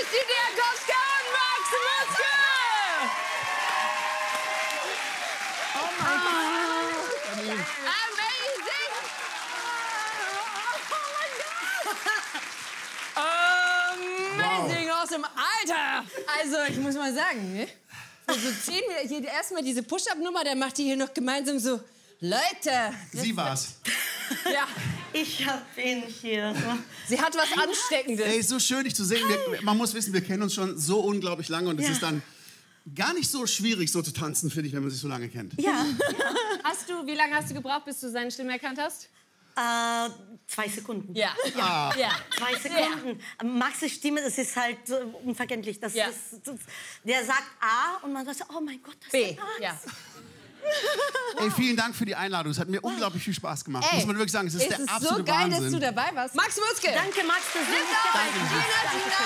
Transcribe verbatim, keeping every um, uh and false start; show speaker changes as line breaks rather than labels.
Christine Diakowska und Max Mutzke!
Oh mein Gott!
Amazing! Amazing, awesome, Alter! Also, ich muss mal sagen, ne? Also zehn, hier erstmal diese Push-Up-Nummer, der macht die hier noch gemeinsam so, Leute!
Sie war's.
Ja.
Ich hab ihn hier.
Sie hat was Ansteckendes.
Ey, so schön, dich zu sehen. Wir, man muss wissen, wir kennen uns schon so unglaublich lange und es
Ja.
ist dann gar nicht so schwierig, so zu tanzen, finde ich, wenn man sich so lange kennt.
Ja.
Hast du, wie lange hast du gebraucht, bis du seine Stimme erkannt hast?
Äh, zwei Sekunden.
Ja.
Ah.
Ja.
Zwei Sekunden. Max' Stimme, das ist halt so unverständlich. Das,
Ja.
das, das, der sagt A und man sagt, oh mein Gott, das
B.
ist Max.
Ja.
Ey, vielen Dank für die Einladung. Es hat mir unglaublich viel Spaß gemacht.
Ey,
Muss man wirklich sagen, es ist
es
der
ist
absolute
so geil,
Wahnsinn.
dass du dabei warst. Max Mutzke!
Danke, Max, dass du mich
Danke,
dabei
Gina,
bist.
Gina.